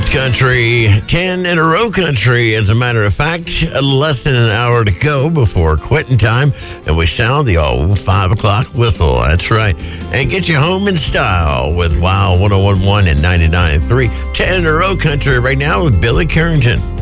It's country, 10 in a row country. As a matter of fact, less than an hour to go before quitting time, and we sound the old 5 o'clock whistle. That's right. And get you home in style with Wow 101.1 and 99.3. 10 in a row country right now with Billy Carrington.